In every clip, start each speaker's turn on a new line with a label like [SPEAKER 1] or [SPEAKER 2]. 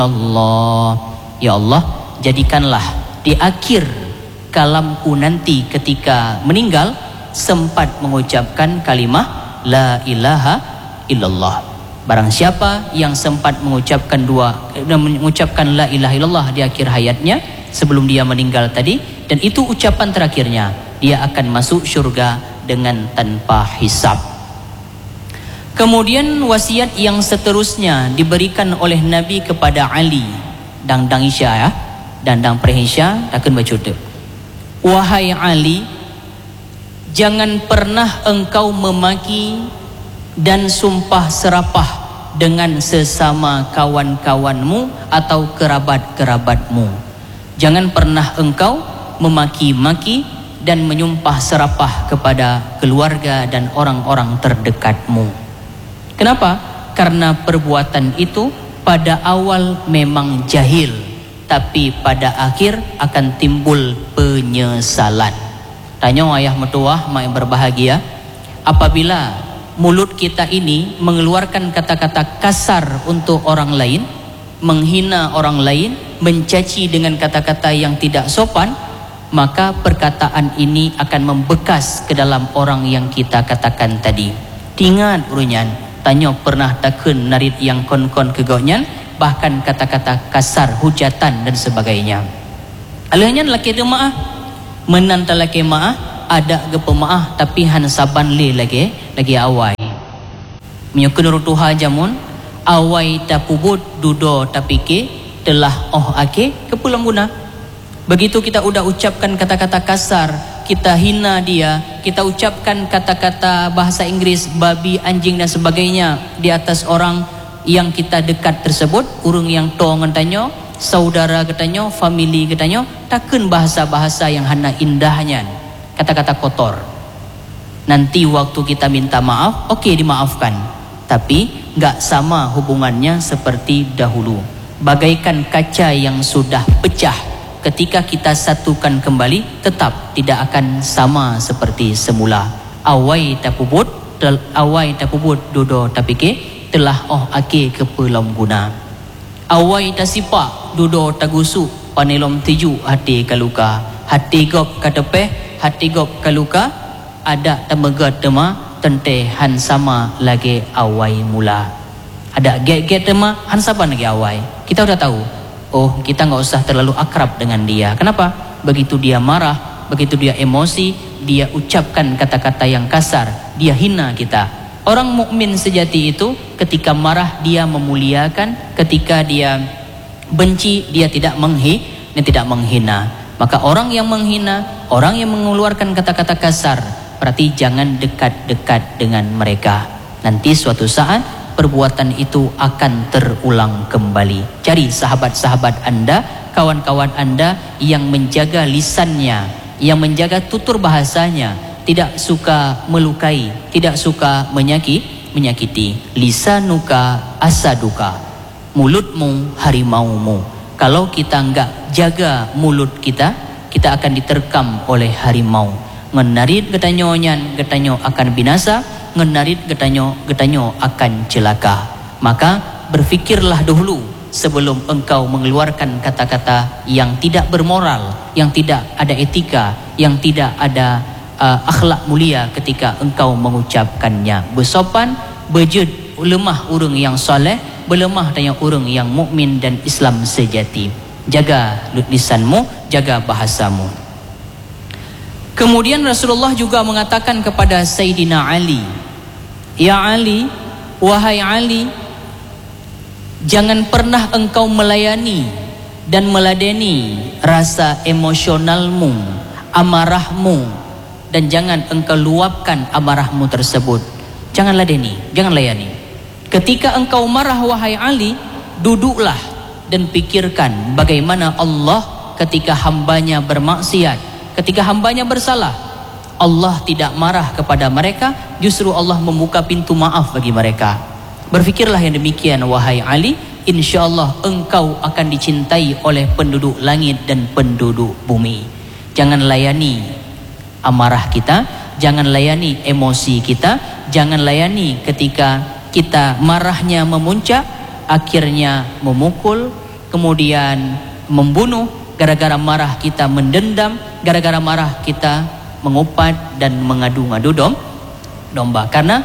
[SPEAKER 1] Allah, ya Allah, jadikanlah di akhir kalamku nanti ketika meninggal sempat mengucapkan kalimah la ilaha illallah. Barang siapa yang sempat mengucapkan la ilaha illallah di akhir hayatnya sebelum dia meninggal tadi, dan itu ucapan terakhirnya, dia akan masuk syurga dengan tanpa hisab. Kemudian wasiat yang seterusnya diberikan oleh Nabi kepada Ali. Dang Isya ya, dang Prehisya takkan baca tu. Wahai Ali, jangan pernah engkau memaki dan sumpah serapah dengan sesama kawan-kawanmu atau kerabat-kerabatmu. Jangan pernah engkau memaki-maki dan menyumpah serapah kepada keluarga dan orang-orang terdekatmu. Kenapa? Karena perbuatan itu pada awal memang jahil, tapi pada akhir akan timbul penyesalan. Tanya ayah mertua, mak yang berbahagia, apabila mulut kita ini mengeluarkan kata-kata kasar untuk orang lain, menghina orang lain, mencaci dengan kata-kata yang tidak sopan, maka perkataan ini akan membekas ke dalam orang yang kita katakan tadi. Ingat urunyan, tanya pernah takun narit yang kon-kon kegonyan, bahkan kata-kata kasar, hujatan dan sebagainya. Alahnya laki maah, menanta laki maah, ada ke pemaah tapi han saban le lagi awai. Menyukun rutuha jamun, awai tapubut dudo tapike telah ake ke pulang guna. Begitu kita udah ucapkan kata-kata kasar, kita hina dia, kita ucapkan kata-kata bahasa Inggris, babi, anjing dan sebagainya di atas orang yang kita dekat tersebut, urung yang tongan tanyo, saudara katanya, family katanya, takkan bahasa-bahasa yang hana indahnya, kata-kata kotor. Nanti waktu kita minta maaf, oke, dimaafkan, tapi nggak sama hubungannya seperti dahulu. Bagaikan kaca yang sudah pecah, ketika kita satukan kembali tetap tidak akan sama seperti semula. Awai tapubut dudo tapike telah ake ke pelom guna. Awai tasipak dudo tagusu panelom tiju hati kaluka. Hati gop katepeh, hati gop kaluka, ada temegat tema tente han sama lagi awai mula. Ada get tema han sama lagi awai. Kita udah tahu. Oh, kita nggak usah terlalu akrab dengan dia. Kenapa? Begitu dia marah, begitu dia emosi, dia ucapkan kata-kata yang kasar, dia hina kita. Orang mukmin sejati itu ketika marah dia memuliakan, ketika dia benci dia tidak menghina. Maka orang yang menghina, orang yang mengeluarkan kata-kata kasar, berarti jangan dekat-dekat dengan mereka. Nanti suatu saat perbuatan itu akan terulang kembali. Cari sahabat-sahabat Anda, kawan-kawan Anda yang menjaga lisannya, yang menjaga tutur bahasanya, tidak suka melukai, tidak suka menyakiti. Lisanuka asaduka, mulutmu harimaumu. Kalau kita enggak jaga mulut kita, kita akan diterkam oleh harimau. Ngenarit getanyo akan binasa, ngenarit getanyo akan celaka. Maka berfikirlah dahulu sebelum engkau mengeluarkan kata-kata yang tidak bermoral, yang tidak ada etika, yang tidak ada akhlak mulia ketika engkau mengucapkannya. Bersopan, bejud lemah urang yang soleh, berlemah tanya urang yang mukmin dan Islam sejati. Jaga lisanmu, jaga bahasamu. Kemudian Rasulullah juga mengatakan kepada Sayyidina Ali, ya Ali, wahai Ali, jangan pernah engkau melayani dan meladeni rasa emosionalmu, amarahmu, dan jangan engkau luapkan amarahmu tersebut. Jangan ladeni, jangan layani. Ketika engkau marah wahai Ali, duduklah dan pikirkan bagaimana Allah ketika hambanya bermaksiat, ketika hambanya bersalah. Allah tidak marah kepada mereka, justru Allah membuka pintu maaf bagi mereka. Berfikirlah yang demikian wahai Ali, insyaallah engkau akan dicintai oleh penduduk langit dan penduduk bumi. Jangan layani amarah kita, jangan layani emosi kita, jangan layani ketika kita marahnya memuncak, akhirnya memukul, kemudian membunuh, gara-gara marah kita mendendam, gara-gara marah kita mengupat dan mengadu-ngadu domba. Karena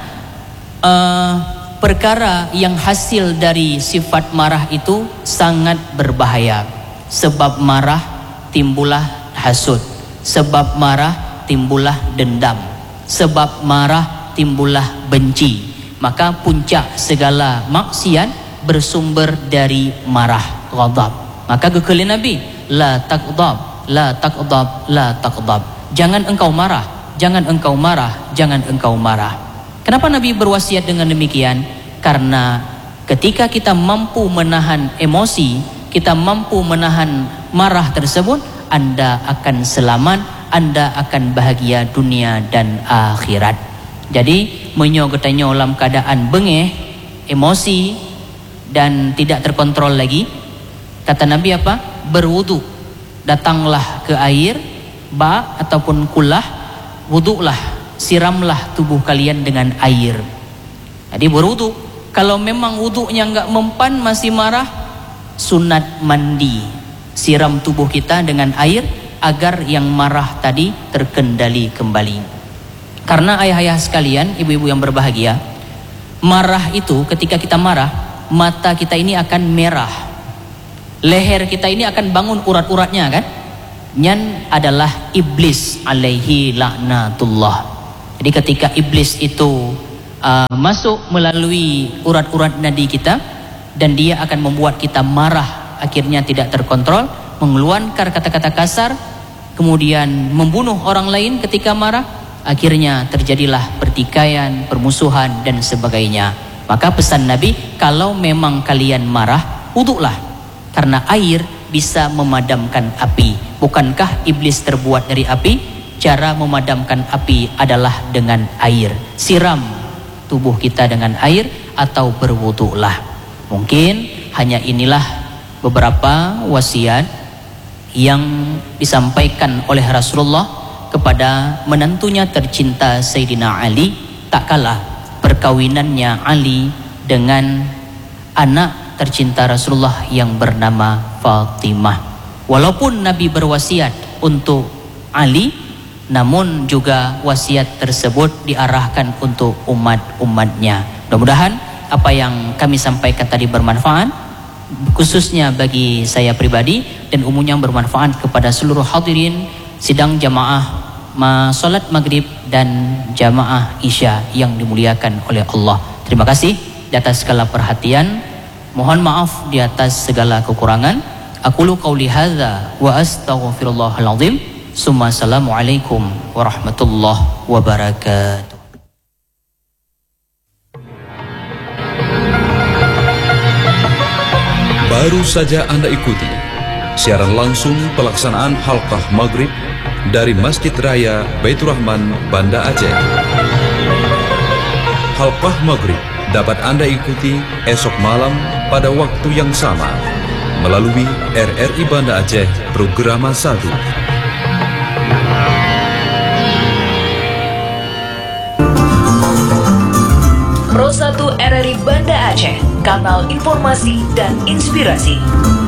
[SPEAKER 1] perkara yang hasil dari sifat marah itu sangat berbahaya. Sebab marah timbullah hasud, sebab marah timbullah dendam, sebab marah timbullah benci. Maka puncak segala maksiat bersumber dari marah, ghadab. Maka kekelian Nabi, la taqdab, la taqdab, la taqdab. Jangan engkau marah, jangan engkau marah, jangan engkau marah. Kenapa Nabi berwasiat dengan demikian? Karena ketika kita mampu menahan emosi, kita mampu menahan marah tersebut, Anda akan selamat, Anda akan bahagia dunia dan akhirat. Jadi menyogotannya dalam keadaan bengeh, emosi dan tidak terkontrol lagi. Kata Nabi apa? Berwudu. Datanglah ke air, ba ataupun kulah, wudulah, siramlah tubuh kalian dengan air. Jadi berwudu. Kalau memang wudunya enggak mempan, masih marah, sunat mandi. Siram tubuh kita dengan air agar yang marah tadi terkendali kembali. Karena ayah-ayah sekalian, ibu-ibu yang berbahagia, marah itu ketika kita marah, mata kita ini akan merah, leher kita ini akan bangun urat-uratnya kan. Nyan adalah iblis alaihi laknatullah. Jadi ketika iblis itu masuk melalui urat-urat nadi kita, dan dia akan membuat kita marah, akhirnya tidak terkontrol, mengeluarkan kata-kata kasar, kemudian membunuh orang lain ketika marah, akhirnya terjadilah pertikaian, permusuhan dan sebagainya. Maka pesan Nabi, kalau memang kalian marah, wudulah, karena air bisa memadamkan api. Bukankah iblis terbuat dari api? Cara memadamkan api adalah dengan air. Siram tubuh kita dengan air atau berwudulah. Mungkin hanya inilah beberapa wasiat yang disampaikan oleh Rasulullah kepada menantunya tercinta Sayyidina Ali, tak kalah perkawinannya Ali dengan anak tercinta Rasulullah yang bernama Fatimah. Walaupun Nabi berwasiat untuk Ali, namun juga wasiat tersebut diarahkan untuk umat-umatnya. Mudah-mudahan apa yang kami sampaikan tadi bermanfaat, khususnya bagi saya pribadi dan umumnya bermanfaat kepada seluruh hadirin sidang jamaah salat maghrib dan jamaah isya yang dimuliakan oleh Allah. Terima kasih di atas segala perhatian. Mohon maaf di atas segala kekurangan. Aqulu qauli hadza wa astaghfirullahal azim. Summa assalamualaikum warahmatullahi wabarakatuh.
[SPEAKER 2] Baru saja Anda ikuti siaran langsung pelaksanaan halqah maghrib dari Masjid Raya Baitur Rahman, Banda Aceh. Halqah maghrib dapat Anda ikuti esok malam pada waktu yang sama melalui RRI Banda Aceh Programa 1.
[SPEAKER 3] Pro 1 RRI Banda Aceh, kanal informasi dan inspirasi.